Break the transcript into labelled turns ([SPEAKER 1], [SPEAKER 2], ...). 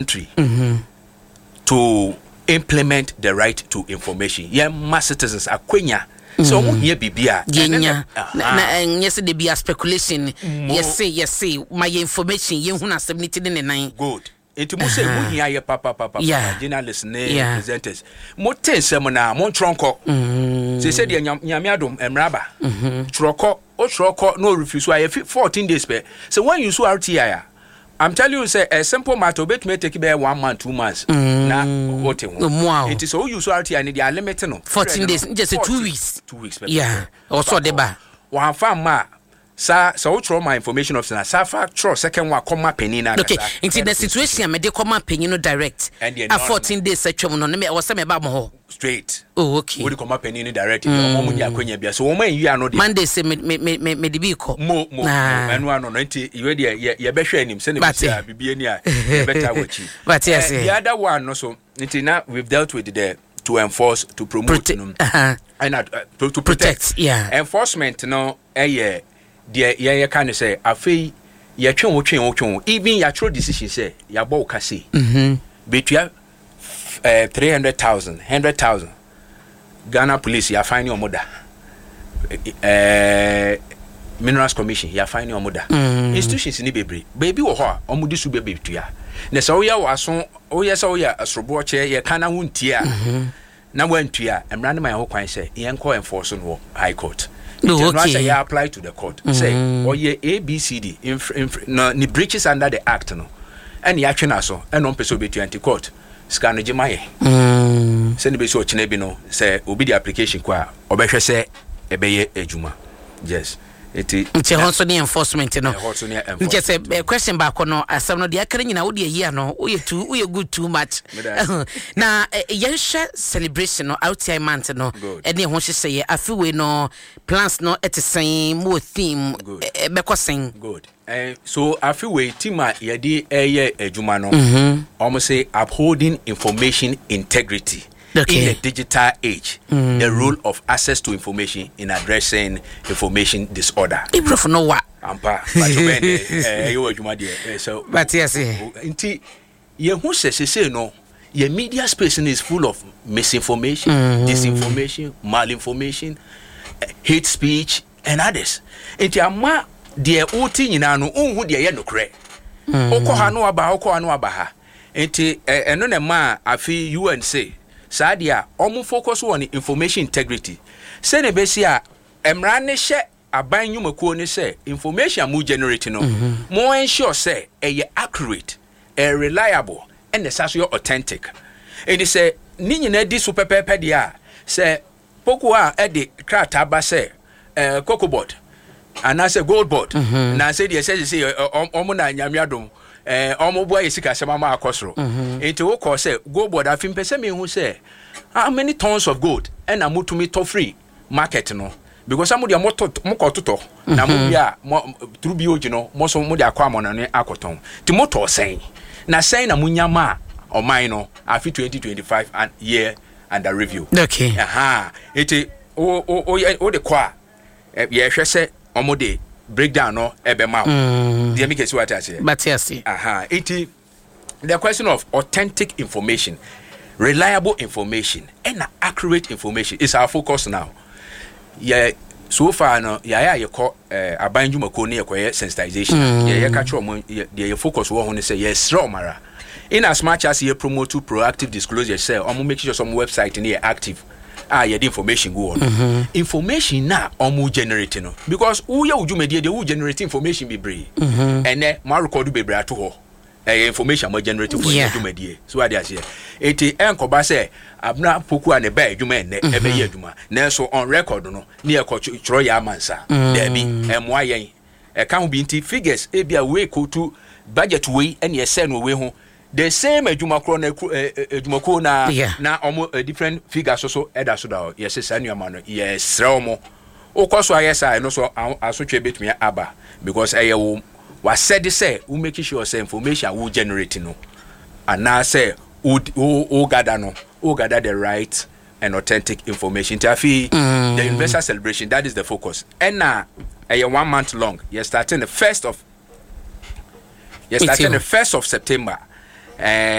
[SPEAKER 1] country to implement the right to information. Mass citizens akwenya. So here bibia.
[SPEAKER 2] Yes, there be a speculation. Yes, my information. You who has submitted in the nine.
[SPEAKER 1] Good. Into mo say mo here papa journalists presenters. Mo ten seminar mo tronko. They said nyamiadom emraba. Troko no refuse. I 14 days per. So when you saw RTI, I'm telling you, say a simple matter, bet may take about 1 month, 2 months. Now, what it is all you saw RTI and they are limited.
[SPEAKER 2] 14 days, just 2 weeks.
[SPEAKER 1] 2 weeks.
[SPEAKER 2] Yeah. Also, the bar.
[SPEAKER 1] One farm ma. So throw my information of Safa throw second one come penina.
[SPEAKER 2] Okay, into the situation, I may come up penino direct. And 14 days, such on me or some about more
[SPEAKER 1] straight.
[SPEAKER 2] Oh, okay.
[SPEAKER 1] Would come up penini direct. So when you are not
[SPEAKER 2] Monday, say me be call
[SPEAKER 1] more and 190. You ready? You better him. Send him better watching. But yes, the other one also. Now we've dealt with the to enforce, to promote, and to protect. Yeah, enforcement. No, yeah, can say afi ya twon even ya true decision say ya bo ka say between 300,000 100,000 Ghana police ya fine your mother minerals commission ya fine your mother institutions ni bebre baby wo ho omudi su be betua na so ya waso o ya so ya asrobo che ya kana huntia na wantua emra ne man ho kwan say yen call enforce no high court. No, okay. You apply to the court. Say, or ye ABCD no ni breaches under the act no. And you action aso and on person between anti-court. Scan jimaye. Send be so chinebi no say obi the application kwa obehwe say ebeye ejuma. Yes. It's also the enforcement no. Just a question back no asem no de akere nyina wo de year no we good too much. Na yensha celebration no outside month no e de ho hye afiwe no plans no et sen mo theme be kosen. Good. So afiwe team a ye de eye ejuma no almost say upholding information integrity. Okay. In the digital age, the role of access to information in addressing information disorder.
[SPEAKER 2] If you know what,
[SPEAKER 1] so
[SPEAKER 2] but yes,
[SPEAKER 1] who says no? Your media space is full of misinformation, disinformation, malinformation, hate speech, and others. It's a ma dear Oti Nano, who dear no cray. Okohano abaha. It's a no ma, I feel you and say. Sadia, omu focus on information integrity. Sene besia emrane she aban nyumakuo ne say information mu generating no more ensure say accurate, reliable and necessarily authentic. And say ni nyina di super pepe dia say poku a e de krata ba say cocobot and I say gold board na say dey say omu na nyamiadom omo boy isika sema ma akosro enti wo ko say gold board afim pese me hu say how many tons of gold and amutumi to free market no because amu dia mokototo na mu bia through bioji no mo so mu dia kwa mo na ne akoton ti moto sen na sen na munyama oman no afi 2025 and year under review.
[SPEAKER 2] Okay.
[SPEAKER 1] Enti o de kwa ye hwe say omo de breakdown no ebema dey make it what I say.
[SPEAKER 2] But yes.
[SPEAKER 1] It the question of authentic information, reliable information, and accurate information is our focus now. Yeah, so far no you call abanjuma ko ne yekoye sensitization. Yeah, catch your focus wo ho say yes mara. In as much as you promote to proactive disclosure say make sure some website in here active. The information go on. Information now generating no because who ya uju media they will generate information be brave. And then ma record be brave to ho. Information mo generate for uju media. So what they say. Eti enkoba say abna poku an eba adwuma ene ebe ye adwuma. Na so on record no na ye ko chro ya mansa. There be emwa yen. E kan be nti figures e bia we ko to budget we and ye say no we ho. The same Jumako na almost different figures also eda so da yes sanu amano yes romo okoso ayesa no so asotwe betumi aba because was said say we make sure say information we generate no and now say o gather the right and authentic information tafi the universal celebration that is the focus and now 1 month long you're starting the 1st of September.